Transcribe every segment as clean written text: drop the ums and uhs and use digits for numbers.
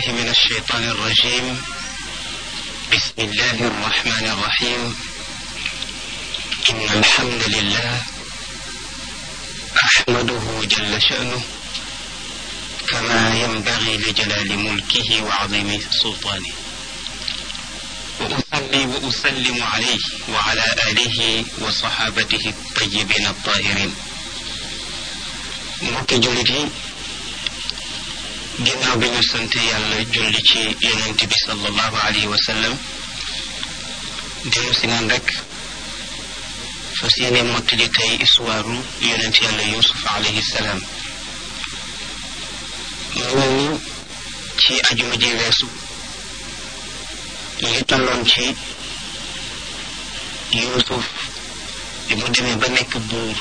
من الشيطان الرجيم. بسم الله الرحمن الرحيم. إن الحمد لله أحمده جل شأنه كما ينبغي لجلال ملكه وعظيم سلطانه، وأصلي وأسلم عليه وعلى آله وصحابته الطيبين الطاهرين. mbokki jullit yi, ginnaaw bi ñu sant yàlla julli ci yonent bi sallallahu alayhi wa sallam, dellu si naan rek fas yéene mottali tey histoire yonent yàlla Yuusuf alayhi salaam. mu mel ni ci ajuma ji weesu ñu ngi tolloon ci Yuusuf bi mu demee ba nekk buur,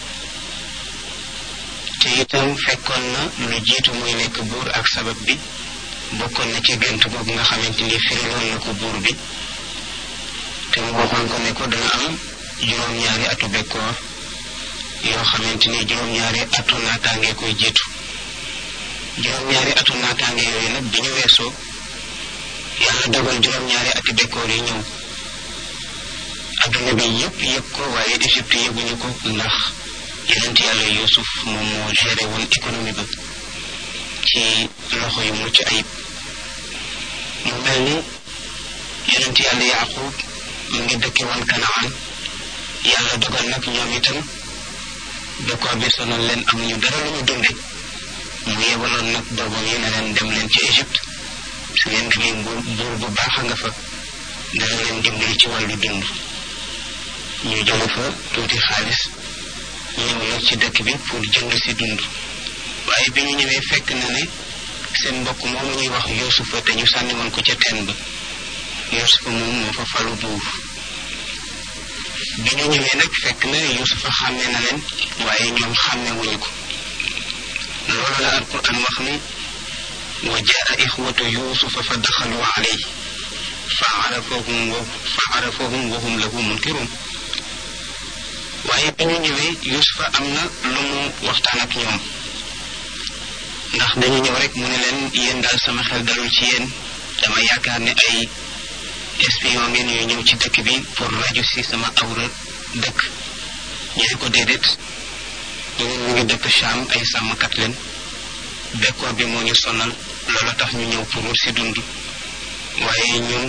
te itam fekkoon na lu jiitu muy nekk buur ak sabab bi bokkoon na ci gént boobu nga xamante ni firiloon na ko buur bi, te mu waxoon ko ne ko dana am juróom-ñaari atu bekkoor yoo xamante ni juróom-ñaari atu naataange koy jiitu. juróom-ñaari atu naataange yooyu nag bi ñu weesoo yàlla dogal juróom-ñaari ati bekkoor yi ñëw. adduna bi yëpp ko, waaye Égypte yëguñu ko ndax yonent yàlla Yuusuf moom moo géré woon économie ba ci loxo yu mucc ayib. mu mel ni yonent yàlla Yaaqub mu ngi dëkke woon Kanaan. yàlla dogal nag ñoom itam bekkoor bi sonal leen, amuñu dara lu ñu dunde. mu yebaloon nag doomam yi ne leen dem leen ci Égypte, su ngeen demee buur bu baax a nga fa, dana leen dimbali ci wàllu dund. ñu jële fa tuuti xaalis ñëw nag ci dëkk bi pour jënd si dund, waaye bi ñu ñëwee fekk na ne seen mbokk moomu ñuy wax Yuusufa te ñu sànni woon ko ca teen ba, Yuusufa moom moo fa falu buur. bi ñu ñëwee nag fekk na Yuusufa xàmme na leen, waaye ñoom xàmme wuñu ko. loolu la alquran wax ni wa jaa ixwatu yuusufa fa daxalu alayhi fa arafahum wa hum lahu munkirun. waaye bi ñu ñëwee Yuusufa am na lu mu waxtaan ak ñoom, ndax dañu ñëw rek mu ne leen yéen daal sama xel dalul ci yéen, dama yaakaar ne ay espion ngeen yu ñëw ci dëkk bi pour raju si sama awra dëkk. ñu ne ko déedéet, ñu ngi dëkk Cham, ay sàmmkat leen, bekkoor bi moo ñu sonal, loolu tax ñu ñëw pour si dund. waaye ñun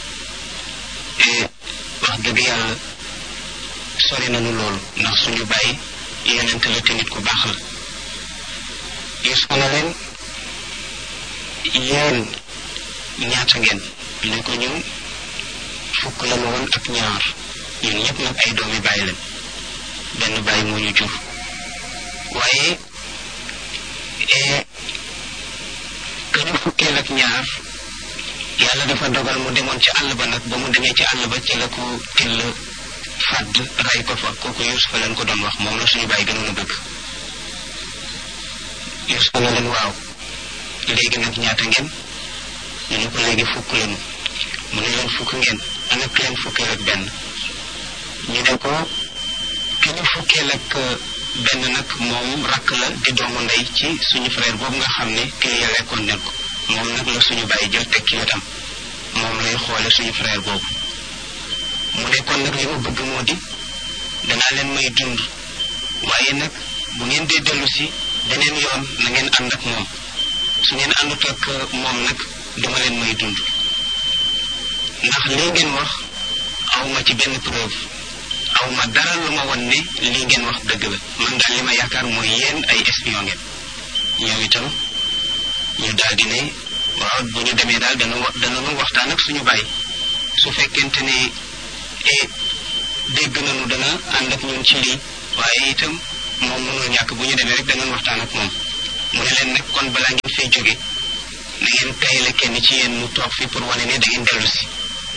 wax dëgg yàlla sori nañu loolu, ndax suñu bàyyi yonent la te nit ku baax la. Yuusufa na leen yéen ñaata ngeen? ñu ko ñun fukk la ma woon ak ñaar, ñun ñëpp nag ay doomi bàyyi leen, benn bàyyi moo ñu jur. waaye ka ñu fukkeel ak ñaar yàlla dafa dogal mu demoon ci àll ba nag, ba mu demee ci àll ba ci la ko till fàdd rey ko fa. kooku Yuusufa leen ko doon wax, moom la suñu bàyyi gënoon a bëgg. Yuusufa na leen waaw, léegi nag ñaata ngeen? ñu ne ko léegi fukk lañu. mu ne leen fukk ngeen, ana ki leen fukkeel ak benn? ñu ne ko ki ñu fukkeel ak benn nag moom rakk la di doomu ndey ci suñu frère boobu nga xam ne kii ya lekkoon nen ko, moom nag la suñu bàyyi jël teg ci wetam, moom lay xoole suñu frère boobu. mu ne kon nag li ma bëgg moo di danaa leen may dund, waaye nag bu ngeen dee dellu si beneen yoon na ngeen ànd ak moom, su ngeen àndut ak moom nag duma leen may dund, ndax lii ngeen wax awma ci benn preuve, awma dara lu ma won ne lii ngeen wax dëgg la. man daal li ma yaakaar mooy yéen ay espion ngeen. ñoom itam ñu daal di ne waaw, bu ñu demee daal danañu waxtaan ak suñu baay, su fekkente ne dégg nañu dana ànd ak ñun ci lii, waaye itam moom mënul ñàkk, bu ñu demee rek danañ waxtaan ak moom. mu ne leen nag kon balaa ngeen fay jóge na ngeen tayale kenn ci yéen mu toog fi pour wane ne da ngeen dellu si.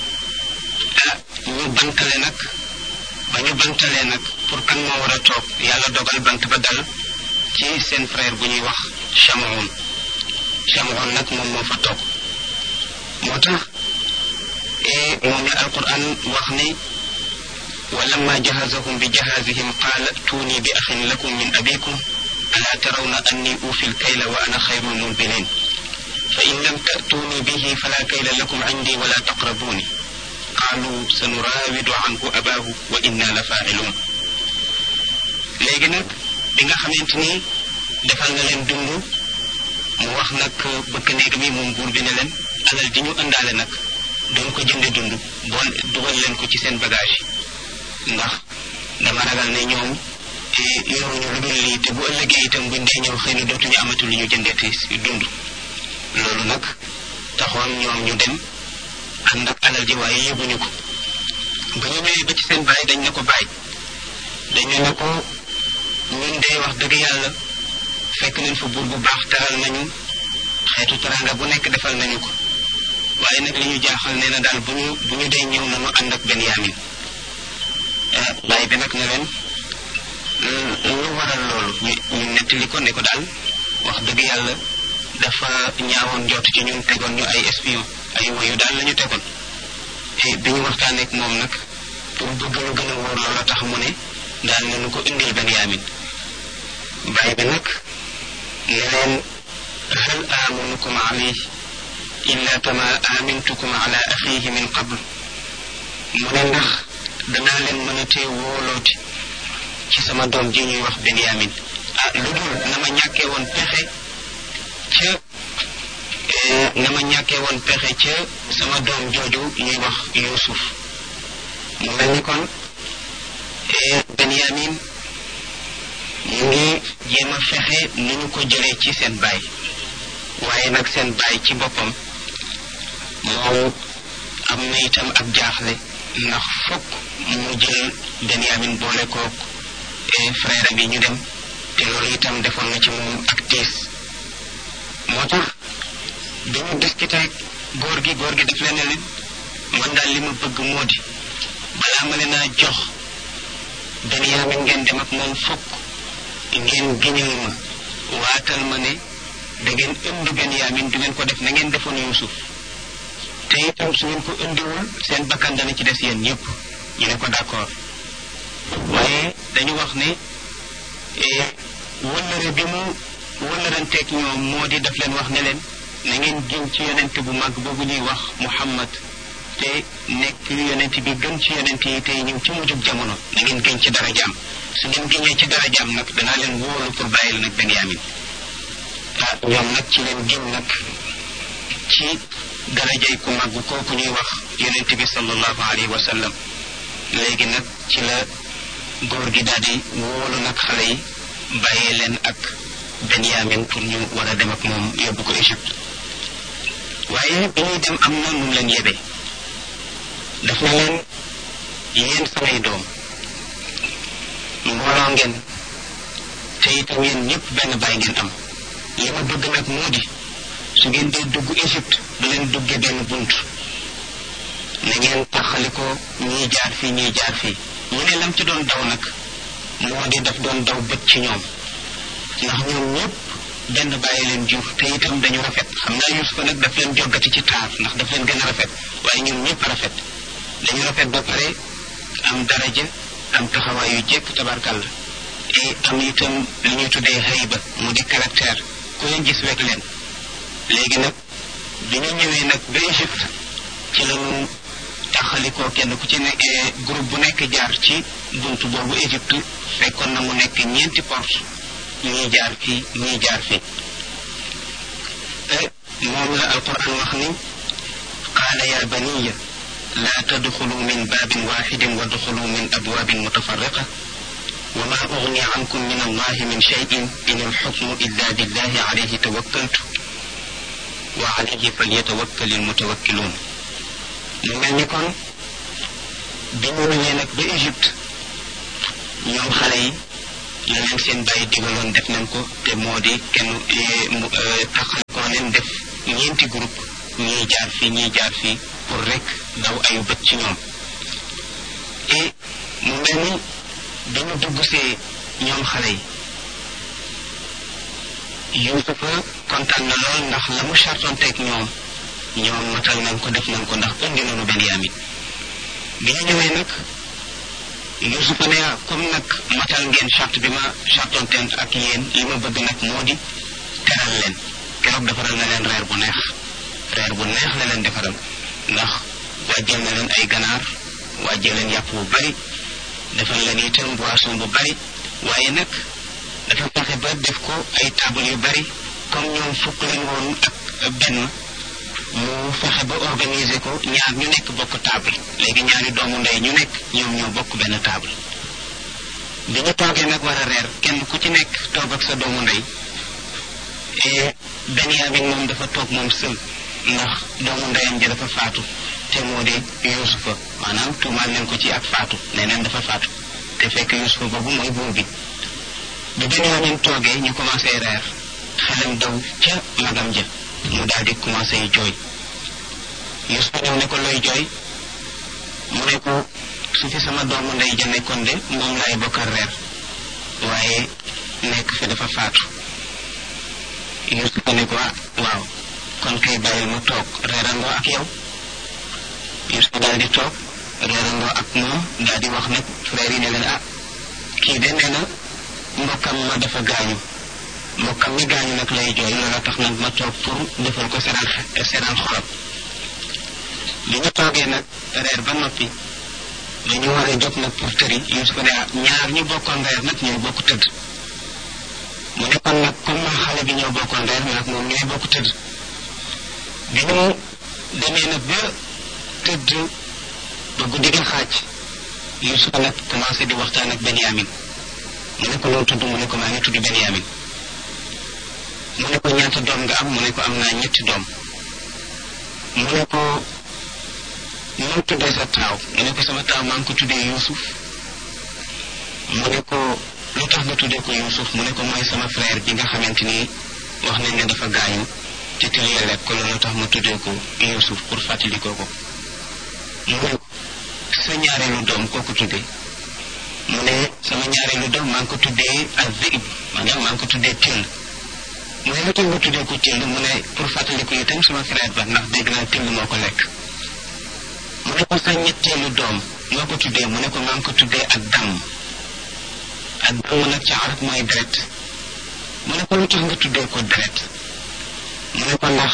ñu bantale nag, ba ñu bantalee nag pour kan moo war a toog, yàlla dogal bant ba dal ci seen frère bu ñuy wax Chamoun nag moom moo fa toog. moo tax moom la alquran wax ne walamma jahazahum bi jahazihim qaala tuuni bi axin lakum min abikum alaa tarawna anni uufi lkayla wa ana xayrul munzilin fa in lam ta'tuuni bihi fala kayla lakum indi wala taqrabuuni qaalu sanuraawidu anhu abaahu wa inna la faa'iluun. léegi nag bi nga xamante ni defal na leen dund mu wax nag bëkk néeg mi moom buur bi ne leen alal ji ñu ëndaale nag doon ko jënde dund bool dugal leen ko ci seen bagage yi ndax dama ragal ne ñoom yoruñu lu dul lii te bu ëllëgee itam buñ dee ñëw xëy na dootuñu amatu lu ñu jëndeeti dund. loolu nag taxoon ñoom ñu dem ànd ak alal ji waaye yóbbuñu ko. ba ñu ñëwee ba ci seen baay dañ ne ko baay dañu ne ko ñun dee wax dëgg yàlla fekk nañ fa buur bu baax teral nañu xeetu teranga bu nekk defal nañu ko waaye nag li ñu jaaxal nee na daal bu ñu dee ñëw nañu ànd ak Benyamin. baay bi nag ne leen lu waral loolu ñu nettali ko ne ko daal wax dëgg yàlla dafa ñaawoon njort ci ñun tegoon ñu ay espion ay woyu daal la ñu tegoon. bi ñu waxtaanee ak moom nag pour bëgg lu gën a wóor loola tax mu ne daal nañu ko indil Benyamin. baay bi nag ne leen hal amanukum alayhi illa kama amintukum ala axihi min qabl. mu ne ndax danaa leen mën a tee wóolooti ci sama doom ji ñuy wax Benyamin lu dul na ma ñàkkee woon pexe ca sama doom jooju ñuy wax Yuusuf. mu mel ni kon Benyamin ñu ngi jéem a fexe ni ñu ko jëlee ci seen baay waaye nag seen baay ci boppam moom am na itam ak jaaxle ndax fokk mu jël Benyamin boole kook frère am yi ñu dem te loolu itam defoon na ci moom ak tiis. moo tax bi ñu discuté góor gi daf leen ne leen man daal li ma bëgg moo di balaa ma leen a jox Benyamin ngeen dem ak moom fokk ngeen giñal ma waatal ma ne da ngeen ëmb Benyamin du ngeen ko def na ngeen defoon Yuusuf te itam su ngeen ko ëndiwul seen bakkan dana ci des yéen ñëpp. ñu ne ko d'accord waaye dañu wax ne wëllëre bi mu wëllëranteeg ñoom moo di daf leen wax ne leen na ngeen giñ ci yonent bu mag boobu ñuy wax Muhammad te nekk yonent bi gën ci yonent yi tey ñëw ci mujjub jamono na ngeen giñ ci darajaam su ngeen giñee ci darajaam nag danaa leen wóolu pour bàyyil nag Benyamin. ñoom nag ci leen giñ nag ci darajay ku mag kooku ñuy wax yonent bi sallallahu alayhi wa sallam. léegi nag ci la góor gi daal di wóolu nag xale yi bàyyee leen ak Benyamin pour ñu war a dem ak moom yóbbu ko Égypte. waaye bi ñuy dem am na nu leen yebe daf na leen yéen samay doom mbooloo ngeen te itam yéen ñëpp benn baay ngeen am li ma bëgg nag moo di su ngeen dee dugg Égypte du leen dugge benn bunt na ngeen taxali ko ñii jaar fii ñii jaar fii. mu ne lam ci doon daw nag moo di daf doon daw bët ci ñoom ndax ñoom ñëpp benn bàyyi leen jur te itam dañu rafet. xam naa Yuusufa nag daf leen joggati ci taar ndax daf leen gën a rafet waaye ñoom ñëpp rafet dañu rafet ba pare am daraja am taxawaay yu jekk tabarkàlla et am itam li ñuy tuddee hayba mu di caractère ku leen gis wekk leen. léegi nag bi ñu ñëwee nag ba Égypte ci lañu taxalikoo kenn ku ci nekk groupe bu nekk jaar ci buntu boobu Égypte fekkoon na mu nekk ñeenti porte ñii jaar fii ñii jaar fii. moom la alquran wax ni qaala ya baniya laa tadxulu min baabin waaxidin wadxulu min abwaabin mutafarriqa wa ma ugni ankum min allahi min cheyin in alxukmu illa billahi alayhi tawakkaltu wa alayhi falyatawakkali almutawakkiluun. mu mel ni kon bi ñu ñëwee nag ba Égypte ñoom xale yi la leen seen bàyyi digaloon def nañ ko te moo di kenn taxal ko leen def ñeenti groupe ñii jaar fii ñii jaar fii pour rek daw ayu bët ci ñoom. et mu mel ni dañu dugg see ñoom xale yi Yuusufa kontaan na lool ndax la mu chartonteeg ñoom matal nañ ko def nañ ko ndax indi nañu Benyamin. bi ñu ñëwee nag Yuusufa ne comme nag matal ngeen charte bi ma chartonteen ak yéen li ma bëgg nag moo di teral leen keroog defaral na leen reer bu neex la leen defaral ndax wàjjal na leen ay ganaar wàjjal leen yàpp bu bari defal leen itam boisson bu bari waaye nag dafa fexe ba def ko ay table yu bari comme ñoom fukk leen woon ak benn mu fexe ba organiser ko ñaar ñu nekk bokk table léegi ñaari doomu ndey ñu nekk ñoom ñoo bokk benn table bi ñu toogee nag war a reer kenn ku ci nekk toog ak sa doomu ndey Benyamin moom dafa toog moom sël ndax doomu ndeyam ji dafa faatu te moo di Yuusufa maanaam tuumaal leen ko ci ak faatu nee neen dafa faatu te fekk Yuusufa boobu mooy buur bi Benyamin toogee ñu commencé reer xelam daw ca magam ja mu daal di commencé jooy Yuusufa ñëw ne ko looy jooy mu ne ko su fi sama doomu ndey ja nekkoon de moom laay bokkal reer waaye nekk fi dafa faatu Yuusufa ne ko waaw kon kay bàyyil mu toog reerandoo ak yow Yuusufa daal di toog reerandoo ak moom daal di wax nag frère yi ne leen kii de nee na mbokkam ma dafa gaañu mbokkam mi gaañu nag lay jooy loola tax nag ma toog pour defal ko seral xolam bi ñu toogee nag reer ba noppi dañu war a jóg nag pour tëri Yuusufa ne ñaar ñu bokkoon reer nag ñoo bokk tëdd mu ne kon nag comme xale bi ñoo bokkoon reer nag moom ñooy bokk tëdd bi ñu demee nag ba tëdd ba guddi gi xaaj Yuusufa nag commencé di waxtaan ak Benyamin mu ne ko loo tudd mu ne ko maa ngi tudd Benyamin mu ne ko ñaata doom nga am mu ne ko am naa ñetti doom mu ne ko noo tuddee sa taaw mu ne ko sama taaw maa ngi ko tuddee Yuusuf mu ne ko lu tax nga tuddee ko Yuusuf mu ne ko mooy sama frère bi nga xamante ni wax nañ ne dafa gaañu te tëlee lekk ko loolu tax ma tuddee ko Yuusuf pour fàttalikoo ko mu ne sa ñaareelu doom koo ko tuddee mu ne sama ñaareelu doom maa ngi ko tuddee Az-Zib maanaam maa ngi ko tuddee Till mu ne lu tax nga tuddee ko Till mu ne pour fàttaliku itam sama frère ba ndax dégg naa Till moo ko lekk mu ne ko sa ñetteelu doom moo ko tuddee mu ne ko maa ngi ko tuddee Ad-Damm Ad-Damm nag ci arab mooy deret mu ne ko lu tax nga tuddee ko deret mu ne ko ndax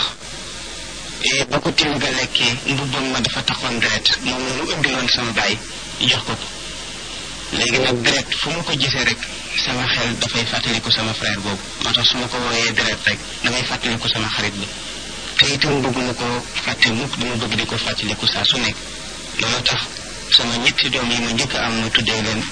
ba ko Till ga lekkee mbubbam ma dafa taxoon deret moom la lu ëndiloon sama baay jox ko léegi nag deret fu mu ko gisee rek sama xel dafay fàttaliku sama frère boobu moo tax su ma ko wooyee deret rek damay fàttaliku sama xarit bi te itam bëgguma ko fàtte mukk dama bëgg di ko fàttaliku saa su nekk loolu tax sama ñetti doom yi ma njëkk am ma tuddee leen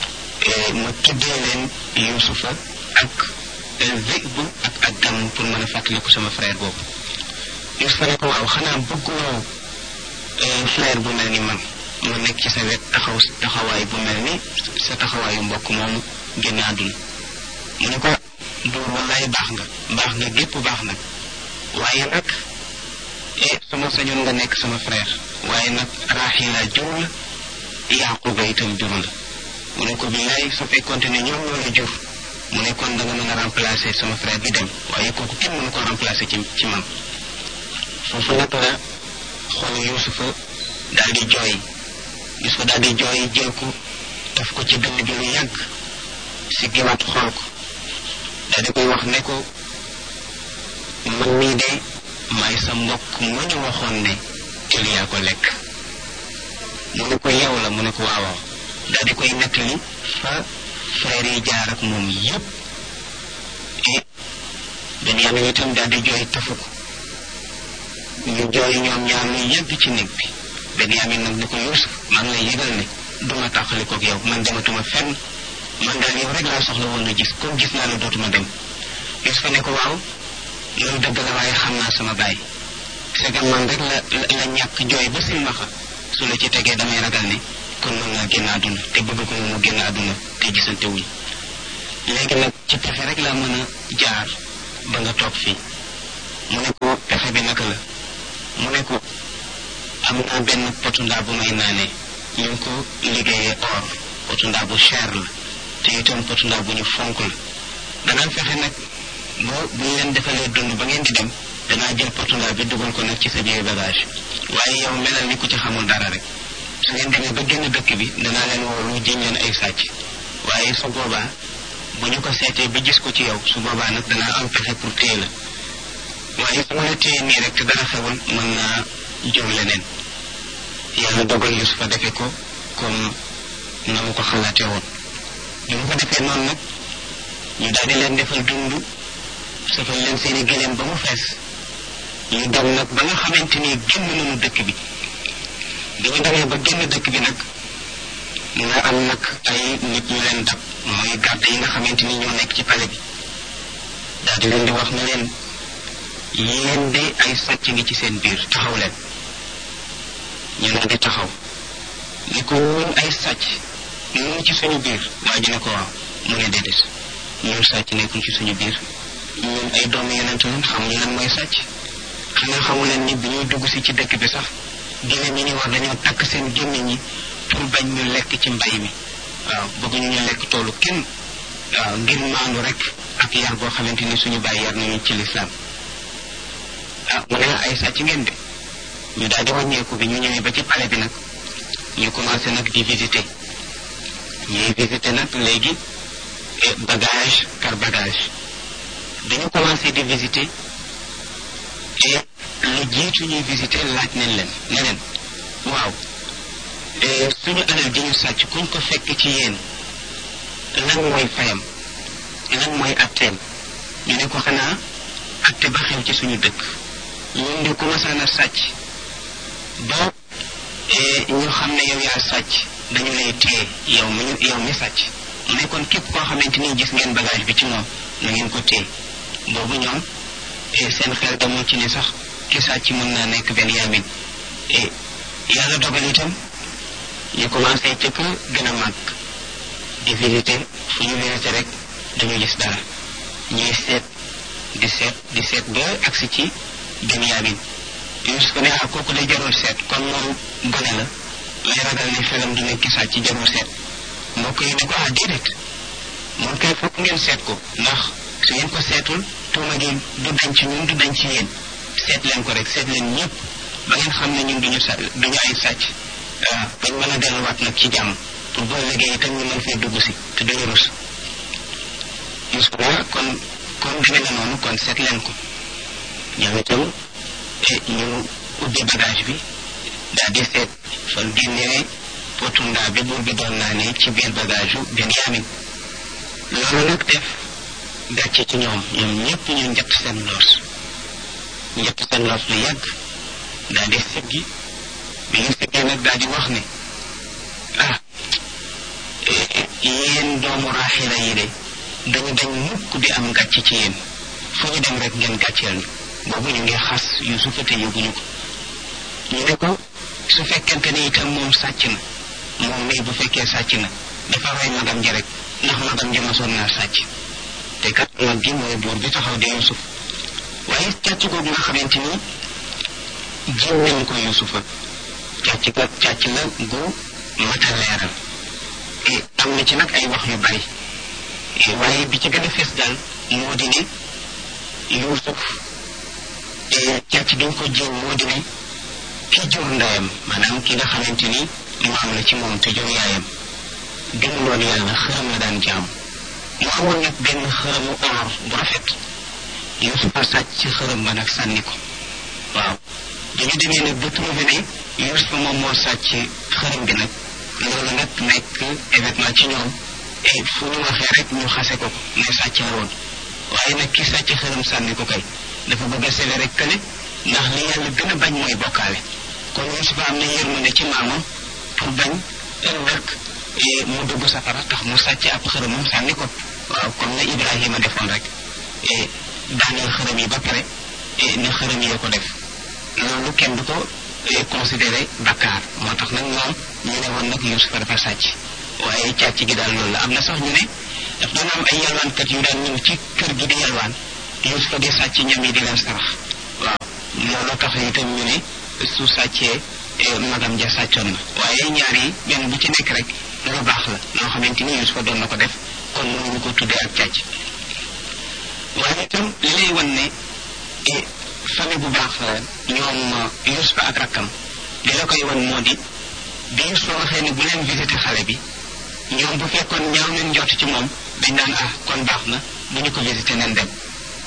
Yuusufa ak Zib ak Ad-Damm pour mën a fàttaliku sama frère boobu Yuusufa ne ko waaw xanaa bëgguloo frère bu mel ni man ma nekk ci sa wet taxawaay bu mel ni sa taxawaayu mbokk moomu génn àdduna mu ne ko buur wallaay baax nga gépp baax nag waaye nag sama sañoon nga nekk sama frère waaye nag Raaxila jur la Yaquba itam jur la mu ne ko billaay su fekkoonte ne ñoom ñoo la jur mu ne kon da nga mën a remplacer sama frère bi dem waaye kooku kenn mënu ko remplacer ci man foofu nag la xoolu Yuusufa daal di jooy jël ko daf ko ci dënn bi lu yàgg si giwaat xool ko daal di koy wax ne ko man mii de maay sa mbokk ma ñu waxoon ne Till yaa ko lekk mu ne ko yow la mu ne ko waawaaw daal di koy nettali fa frère yi jaar ak moom yépp Benyamin itam daal di jooy tafu ko ñu jooy ñoom ñaar lu yàgg ci néeg bi Benyamin nag ne ko Yuusuf maa ngi lay yëgal ne duma tàqalikoog yow man dematuma fenn man daal yow rek laa soxla woon a gis comme gis naa la dootuma dem Yuusuf ne ko waaw loolu dëgg la waaye xam naa sama baay segam man rek la ñàkk jooy ba silmaxa su la ci tegee damay ragal ne kon mën naa génn àdduna te bëgg ko mu génn àdduna te gisante wuñ léegi nag ci pexe rek laa mën a jaar ba nga toog fii mu ne ko pexe bi naka la mu ne ko am naa benn potu ndaa bu may naanee ñu ngi ko liggéeyee or potu ndaa bu cher la te itam potu ndaa bu ñu fonk la danaa fexe nag bu ñu leen defalee dund ba ngeen di dem danaa jël potu ndaa bi dugal ko nag ci sa biir bagage waaye yow melal ni ku ci xamul dara rek su ngeen demee ba génn dëkk bi danaa leen woolu jiñ leen ay sàcc waaye su boobaa bu ñu ko seetee ba gis ko ci yow su boobaa nag danaa am pexe pour téye la waaye su ma la téye nii rek te dara xewul mën naa jur leneen. yàlla dogal Yusufa defe ko comme na mu ko xalaatee woon. bi mu ko defee noonu nag ñu daal di leen defal dund safal leen seeni gëléem ba mu fees ñu dem nag ba nga xamante ni génn nañu dëkk bi. bi ñu demee ba génn dëkk bi nag nga am nag ay nit ñu leen dab mooy garde yi nga xamante ni ñoo nekk ci pale bi daal di leen di wax ne leen yéen de ay sàcc ngi ci seen biir taxaw leen. ñu ne di taxaw ni ko ñun ay sàcc ñu ci suñu biir waa ji ne ko waaw mu ne déedéet ñun sàcc nekkuñ ci suñu biir ñun ay doomu yonent lañ xamuñu lan mooy sàcc xanaa xamu leen ni bi ñuy dugg si ci dëkk bi sax génne ñi ni war dañoo takk seen gémmiñ ñi pour bañ ñu lekk ci mbay mi waaw bëgguñu ñu lekk toolu kenn waaw ngir maandu rek ak yar boo xamante ni suñu bàyyi yar nañu ci lislaam mu ne ay sàcc ngeen de ñu daal di wàññeeku bi ñu ñëwee ba ci palais bi nag ñu commencé nag di visiter ñuy visiter nag léegi bagage par bagage dañu commencé di visiter et lu jiitu ñuy visiter laaj nañ leen ne leen waaw suñu alal ji ñu sàcc kuñ ko fekk ci yéen lan mooy fayam lan mooy atteem ñu ne ko xanaa atte ba xew ci suñu dëkk ñun di commencé na sàcc ba ñu xam ne yow yaa sàcc dañu lay téye yow mi sàcc mu ne kon képp koo xamante ni gis ngeen bagage bi ci moom na ngeen ko téye boobu ñoom seen xel demul ci ni sax ki sàcc mën naa nekk Benyamin yàlla dogal itam ñu commencé ca ka gën a màgg di visiter fu ñu visiter rek dañu gis dara ñuy seet di seet ba agsi ci Benyamin Yusuf ne kooku day jarul seet kon moom gone la lay ragal ne xelam du nekk sàcc ci jarul seet mbokk yi ne ko déedéet moom kay fokk ngeen seet ko ndax su ngeen ko seetul tuuma gi du dañ ci ñun du dañ ci yéen seet leen ko rek seet leen ñëpp ba ngeen xam ne ñun duñu ay sàcc bañ mën a delluwaat nag ci jàmm pour boo liggéey itam ñu mën fee dugg si te duñu rus Yusuf kon demee na noonu kon seet leen ko ñoom itam ñu ubbi bagage bi daal di seet fan génnee potu ndaa bi buur bi doon naa ne ci biir bagage yu Benyamin loolu nag def gàcce ci ñoom ñëpp ñu njett seen loos lu yàgg daal di siggi bi ñu siggee nag daal di wax ne yéen doomu Raaxila yi de dañu dañ mukk di am gàcce ci yéen fu ñu dem rek ngeen gàcceel ñu boobu ñu ngi xas Yusufa te yóbbuñu ko ñu ne ko su fekkente ni itam moom sàcc na moom mii bu fekkee sàcc na dafa rey magam ji rek ndax magam ji mosoon naa sàcc te kat mag gi mooy buur bi taxaw di Yusuf waaye càcc googu nga xamante ni jiw nañ ko Yusufa càcc la gu mat a leeral am na ci nag ay wax yu bari waaye bi ci gën a fees daal moo di ne Yusuf càcc gi ñu ko jiw moo di ne ki jur ndeyam maanaam ki nga xamante ni maam la ci moom te jur yaayam gëmuloon yàlla xëram la daan jaam mu amoon nag benn xëramu or bu rafet Yusufa sàcc ci xëram ba nag sànni ko waaw dañu demee nag ba trouvé ne Yusufa moom moo sàcc xëram bi nag loolu nag nekk événement ci ñoom et fu ñu waxee rek ñu xase ko ne sàcc la woon waaye nag ki sàcc xëram sànni ko kay dafa bëgg a sele rek kële ndax li yàlla gën a bañ mooy bokkaale kon Yusufa am na yërmande ci maamam pour bañ ëllëg mu dugg safara tax mu sàcc ab xërëmam sànni ko waaw comme na Ibrahima defoon rek daaneel xërëm yi ba pare ne xërëm yi ko def loolu kenn du ko considéré bakkaar moo tax nag ñoom ñu ne woon nag Yusufa dafa sàcc waaye càcc gi daal loolu la am na sax ñu ne daf doon am ay yalwaankat yu daan ñëw ci kër gi di yalwaan Yusufa di sàcc ñam yi di leen sarax waaw loolu tax itam ñu ne su sàccee magam ja sàccoon na waaye ñaar yi benn bu ci nekk rek lu baax la loo xamante ni Yusufa doon na ko def kon mënuñu ko tuddee ak càcc waaye itam li lay wan ne famille bu baax la ñoom Yusufa ak rakkam li la koy wan moo di bi Yusufa waxee ne bu leen visité xale bi ñoom bu fekkoon ñaaw leen njort ci moom dañ naan kon baax na bu ñu ko visité nen dem